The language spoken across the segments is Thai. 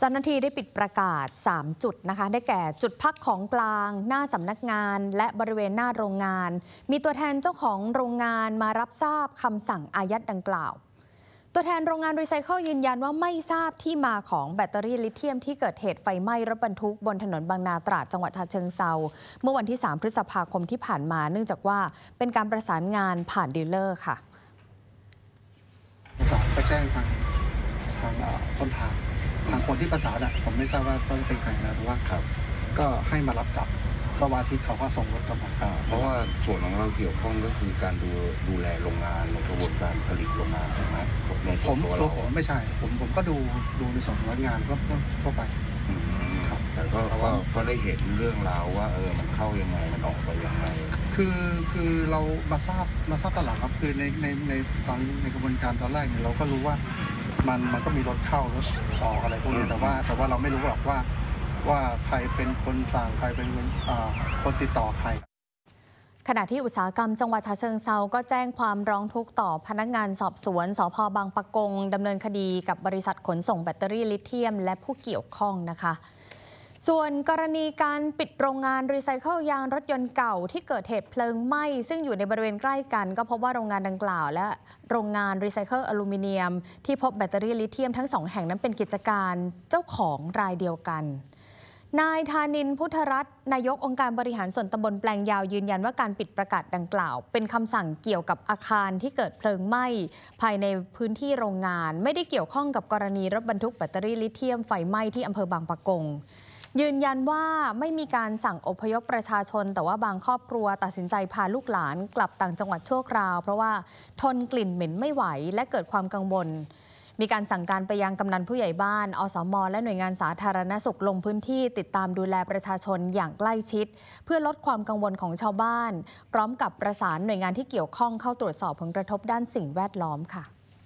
เจ้าหน้าที่ได้ปิดประกาศ3จุดนะคะได้แก่จุดพักของกลางหน้าสำนักงานและบริเวณหน้าโรงงานมีตัวแทนเจ้าของโรงงานมารับทราบคำสั่งอายัดดังกล่าวตัวแทนโรงงานรีไซเคิลยืนยันว่าไม่ทราบที่มาของแบตเตอรี่ลิเธียมที่เกิดเหตุไฟไหม้รถบรรทุกบนถนนบางนาตราดจังหวัดฉะเชิงเทราเมื่อวันที่3พฤษภาคมที่ผ่านมาเนื่องจากว่าเป็นการประสานงานผ่านดีลเลอร์ค่ะประสานไปแจ้งทางต้นทางคนที่ประสานผมไม่ทราบว่าต้องเป็นใครนะหรือว่าก็ให้มารับกลับก็วันอาทิตย์เขาก็ส่งรถกลับมาเพราะว่าส่วนของเราเกี่ยวข้องก็คือการดูแลโรงงานในกระบวนการผลิตโรงงานถูกไหมผมไม่ใช่ผมก็ดูในส่วนของงานก็ทั่วไปครับแต่ก็ได้เห็นเรื่องราวว่ามันเข้ายังไงมันออกไปยังไงคือเรามาทราบตอนหลังครับคือในกระบวนการตอนแรกเนี่ยเราก็รู้ว่ามันก็มีรถเข้ารถออกอะไรพวกนี้แต่ว่าเราไม่รู้หรอกว่าใครเป็นคนสั่งใครเป็นคนติดต่อใครขณะที่อุตสาหกรรมจังหวัดฉะเชิงเทราก็แจ้งความร้องทุกข์ต่อพนักงานสอบสวนสภ.บางปะกงดำเนินคดีกับบริษัทขนส่งแบตเตอรี่ลิเธียมและผู้เกี่ยวข้องนะคะส่วนกรณีการปิดโรงงานรีไซเคิลยางรถยนต์เก่าที่เกิดเหตุเพลิงไหม้ซึ่งอยู่ในบริเวณใกล้กันก็พบว่าโรงงานดังกล่าวและโรงงานรีไซเคิลอลูมิเนียมที่พบแบตเตอรี่ลิเธียมทั้ง2แห่งนั้นเป็นกิจการเจ้าของรายเดียวกันนายธานินทร์พุทธรัตน์นายกองค์การบริหารส่วนตำบลแปลงยาวยืนยันว่าการปิดประกาศดังกล่าวเป็นคำสั่งเกี่ยวกับอาคารที่เกิดเพลิงไหม้ภายในพื้นที่โรงงานไม่ได้เกี่ยวข้องกับกรณีรถบรรทุกแบตเตอรี่ลิเธียมไฟไหม้ที่อำเภอบางปะกงยืนยันว่าไม่มีการสั่งอพยพประชาชนแต่ว่าบางครอบครัวตัดสินใจพาลูกหลานกลับต่างจังหวัดชั่วคราวเพราะว่าทนกลิ่นเหม็นไม่ไหวและเกิดความกังวลมีการสั่งการไปยังกำนันผู้ใหญ่บ้านอสม.และหน่วยงานสาธารณสุขลงพื้นที่ติดตามดูแลประชาชนอย่างใกล้ชิดเพื่อลดความกังวลของชาวบ้านพร้อมกับประสานหน่วยงานที่เกี่ยวข้องเข้าตรวจสอบผลกระทบด้านสิ่งแวดล้อมค่ะ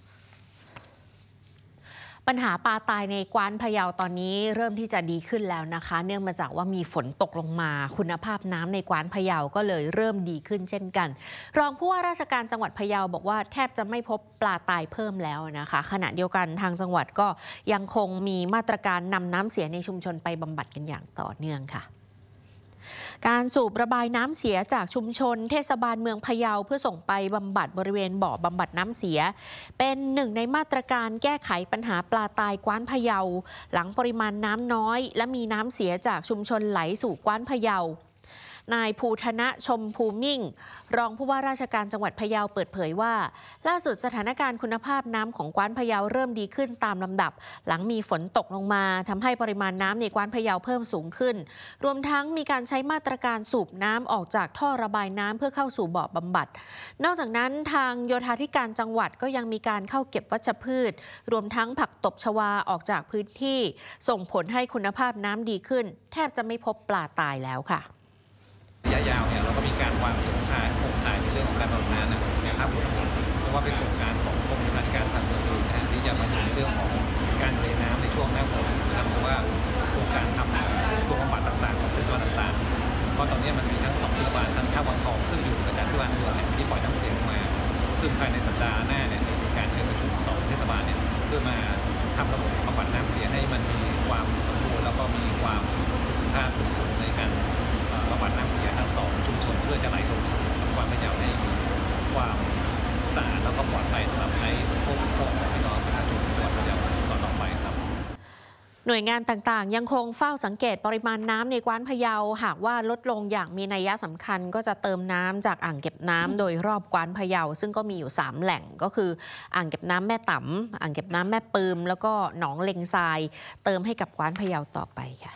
ปัญหาปลาตายในกว้านพะเยาตอนนี้เริ่มที่จะดีขึ้นแล้วนะคะเนื่องมาจากว่ามีฝนตกลงมาคุณภาพน้ำในกว้านพะเยาก็เลยเริ่มดีขึ้นเช่นกันรองผู้ว่าราชการจังหวัดพะเยาบอกว่าแทบจะไม่พบปลาตายเพิ่มแล้วนะคะขณะเดียวกันทางจังหวัดก็ยังคงมีมาตรการนำน้ำเสียในชุมชนไปบำบัดกันอย่างต่อเนื่องค่ะการสูบระบายน้ำเสียจากชุมชนเทศบาลเมืองพะเยาเพื่อส่งไปบำบัดบริเวณบ่อบำบัดน้ำเสียเป็นหนึ่งในมาตรการแก้ไขปัญหาปลาตายกว้านพะเยาหลังปริมาณน้ำน้อยและมีน้ำเสียจากชุมชนไหลสู่กว้านพะเยานายภูธนะชมภูมิ่งรองผู้ว่าราชการจังหวัดพะเยาเปิดเผยว่าล่าสุดสถานการณ์คุณภาพน้ำของกว้านพะเยาเริ่มดีขึ้นตามลำดับหลังมีฝนตกลงมาทำให้ปริมาณน้ำในกว้านพะเยาเพิ่มสูงขึ้นรวมทั้งมีการใช้มาตรการสูบน้ำออกจากท่อระบายน้ำเพื่อเข้าสู่บ่อบำบัดนอกจากนั้นทางโยธาธิการจังหวัดก็ยังมีการเข้าเก็บวัชพืชรวมทั้งผักตบชวาออกจากพื้นที่ส่งผลให้คุณภาพน้ำดีขึ้นแทบจะไม่พบปลาตายแล้วค่ะระยะยาวเนี่ยเราก็มีการวางโครงข่ายในเรื่องของการบำรุงน้ำนะครับเพราะว่าเป็นโครงการของกรมวิชาการทางเมืองที่จะมาดูในเรื่องของการดูแลน้ำในช่วงหน้าฝนนะครับเพราะว่าโครงการทำตัวบำบัดต่างๆของเทศบาลต่างๆเพราะตอนนี้มันมีทั้ง2เทศบาลทั้งท่าวังทองซึ่งอยู่ประจำที่บ้านเมืองที่ปล่อยน้ำเสียออกมาซึ่งภายในสัปดาห์หน้าเนี่ยมีการเชิญประชุม2เทศบาลเนี่ยเพื่อมาทำระบบบำบัดน้ำเสียให้มันมีความสมบูรณ์แล้วก็มีความประสิทธิภาพสูงในการบำบัดน้ำเสียทั้ง2ชุมชนเพื่อจะไหลลงสู่กว้านพะเยาให้มีความสะอาดแล้วก็ปลอดภัยสำหรับใช้ผู้บริโภคของพี่น้องประชาชนจังหวัดพะเยาต่อไปครับหน่วยงานต่างๆยังคงเฝ้าสังเกตปริมาณน้ำในกว้านพะเยาหากว่าลดลงอย่างมีนัยสำคัญก็จะเติมน้ำจากอ่างเก็บน้ำโดยรอบกว้านพะเยาซึ่งก็มีอยู่3แหล่งก็คืออ่างเก็บน้ำแม่ต่ำอ่างเก็บน้ำแม่ปืมแล้วก็หนองเลงทรายเติมให้กับกว้านพะเยาต่อไปค่ะ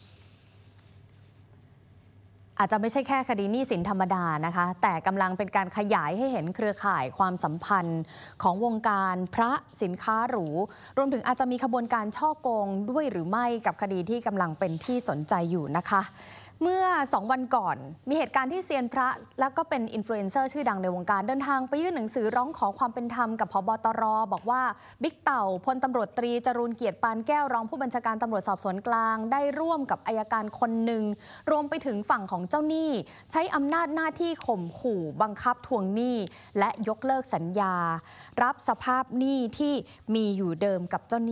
อาจจะไม่ใช่แค่คดีหนี้สินธรรมดานะคะแต่กำลังเป็นการขยายให้เห็นเครือข่ายความสัมพันธ์ของวงการพระสินค้าหรูรวมถึงอาจจะมีขบวนการช่อโกงด้วยหรือไม่กับคดีที่กำลังเป็นที่สนใจอยู่นะคะเมื่อ2 วันก่อนมีเหตุการณ์ที่เซียนพระแล้วก็เป็นอินฟลูเอนเซอร์ชื่อดังในวงการเดินทางไปยื่นหนังสือร้องขอความเป็นธรรมกับผบ.ตร.บอกว่าบิ๊กเต่าพลตำรวจตรีจรูญเกียรติปานแก้วรองผู้บัญชาการตำรวจสอบสวนกลางได้ร่วมกับอัยการคนหนึ่งรวมไปถึงฝั่งของเจ้าหนี้ใช้อำนาจหน้าที่ข่มขู่บังคับทวงหนี้และยกเลิกสัญญารับสภาพหนี้ที่มีอยู่เดิมกับเจ้าหนี้